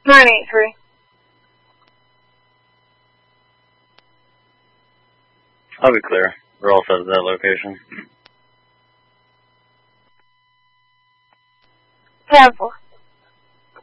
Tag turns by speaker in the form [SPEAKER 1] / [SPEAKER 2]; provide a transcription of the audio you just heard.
[SPEAKER 1] 983.
[SPEAKER 2] I'll be clear. We're all set at that location.
[SPEAKER 1] 10-4.